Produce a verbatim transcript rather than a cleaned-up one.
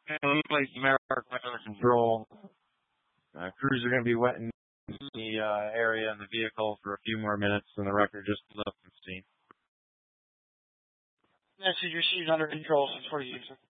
Place American weather control. Uh, crews are going to be wetting the uh, area and the vehicle for a few more minutes, and the record just blew up from steam. Nancy, you're under control since forty years.